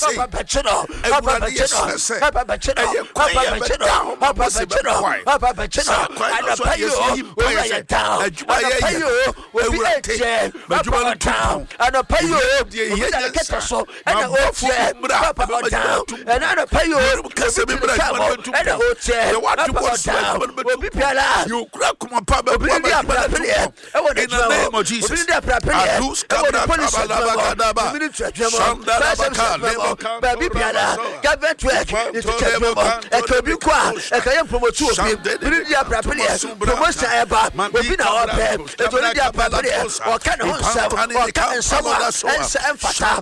say. Papa Bachino, Papa Bachino, Papa Bachino, Papa Bachino, Papa Bachino, Papa Bachino, and a payo, we lay it down, and a payo, we will take Papa down, and a payo, we get us so, and a old chair, Papa down, and a payo, and a old chair, Papa down, will be Pella, You crack my papa, in the name of Jesus. Baby Piana, Gavin Track, it's a Kabukwa, a Kayan promotion, Lydia Prapilia, promotion Eba, Wabina Open, a Lydia Prapilia, or Canon Seven, or Canon Summer, and Fata,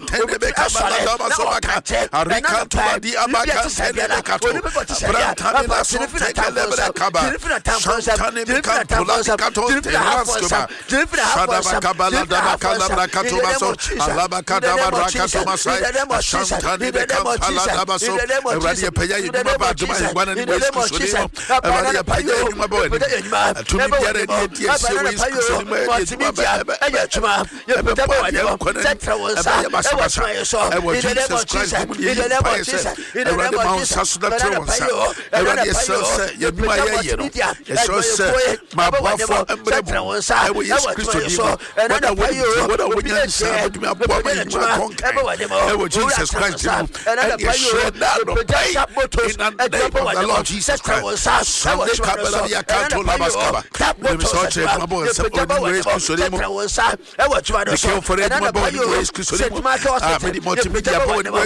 Jesus Christ, and you should not pay in the name of the Lord Jesus Christ. Sunday Kabbalah Kato Labaskaba. Let me search it, my boy. Somebody raise Kusulimo. The kill for it, my boy. Raise Kusulimo.